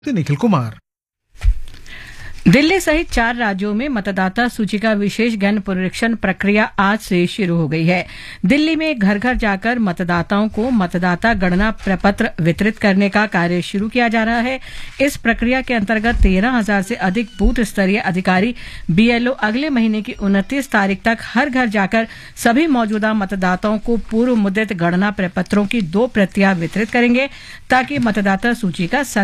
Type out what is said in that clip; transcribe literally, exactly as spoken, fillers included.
निखिल कुमार। दिल्ली सहित चार राज्यों में मतदाता सूची का विशेष गहन पुनरीक्षण प्रक्रिया आज से शुरू हो गई है। दिल्ली में घर घर जाकर मतदाताओं को मतदाता गणना प्रपत्र वितरित करने का कार्य शुरू किया जा रहा है। इस प्रक्रिया के अंतर्गत तेरह हजार से अधिक बूथ स्तरीय अधिकारी बीएलओ अगले महीने की उनतीस तारीख तक हर घर जाकर सभी मौजूदा मतदाताओं को पूर्व मुद्रित गणना प्रपत्रों की दो प्रतियां वितरित करेंगे ताकि मतदाता सूची का